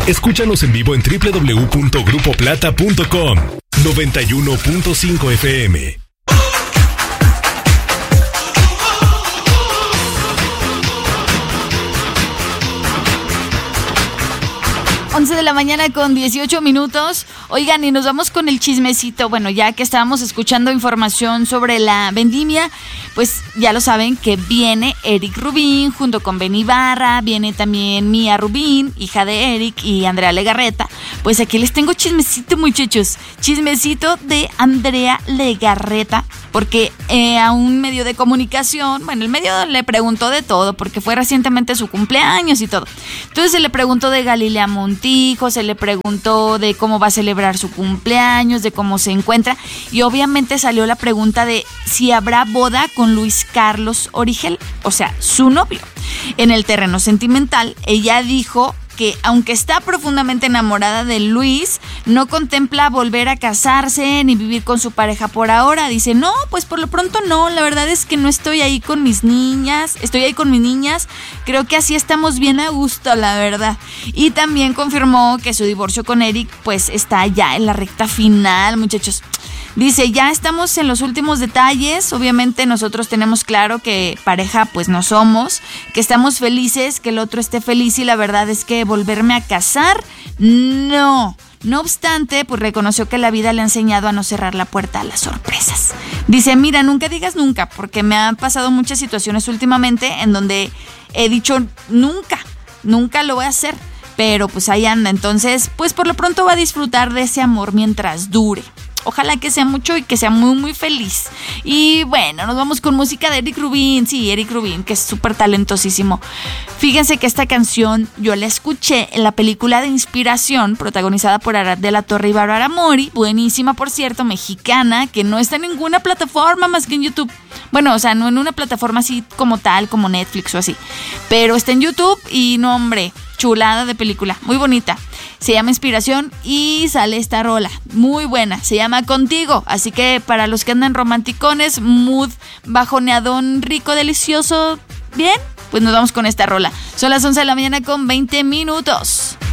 Escúchanos en vivo en www.grupoplata.com. 91.5 FM. 11 de la mañana con 18 minutos. Oigan, y nos vamos con el chismecito. Bueno, ya que estábamos escuchando información sobre la vendimia, pues ya lo saben que viene Eric Rubín junto con Benny Barra, viene también Mía Rubín, hija de Eric, y Andrea Legarreta. Pues aquí les tengo chismecito, muchachos. Chismecito de Andrea Legarreta, porque a un medio de comunicación, bueno, el medio le preguntó de todo, porque fue recientemente su cumpleaños y todo. Entonces se le preguntó de Galilea Montijo, se le preguntó de cómo va a celebrar su cumpleaños, de cómo se encuentra, y obviamente salió la pregunta de si habrá boda con Luis Carlos Origel, o sea, su novio. En el terreno sentimental, ella dijo que aunque está profundamente enamorada de Luis, no contempla volver a casarse ni vivir con su pareja por ahora. Dice, no, pues por lo pronto no, la verdad es que no estoy ahí con mis niñas, estoy ahí con mis niñas, creo que así estamos bien a gusto, la verdad. Y también confirmó que su divorcio con Eric pues está ya en la recta final, muchachos. Dice, ya estamos en los últimos detalles, obviamente nosotros tenemos claro que pareja pues no somos, que estamos felices, que el otro esté feliz, y la verdad es que volverme a casar, no. No obstante, pues reconoció que la vida le ha enseñado a no cerrar la puerta a las sorpresas. Dice, mira, nunca digas nunca, porque me han pasado muchas situaciones últimamente en donde he dicho nunca lo voy a hacer, pero pues ahí anda. Entonces, pues por lo pronto va a disfrutar de ese amor mientras dure. Ojalá que sea mucho y que sea muy, muy feliz. Y bueno, nos vamos con música de Eric Rubín. Sí, Eric Rubín, que es súper talentosísimo. Fíjense que esta canción yo la escuché en la película de Inspiración, protagonizada por Arad de la Torre y Bárbara Mori. Buenísima, por cierto, mexicana, que no está en ninguna plataforma más que en YouTube. Bueno, o sea, no en una plataforma así como tal, como Netflix o así. Pero está en YouTube y no, hombre, chulada de película, muy bonita. Se llama Inspiración y sale esta rola, muy buena, se llama Contigo. Así que para los que andan romanticones, mood bajoneadón, rico, delicioso, bien, pues nos vamos con esta rola. Son las 11 de la mañana con 20 minutos.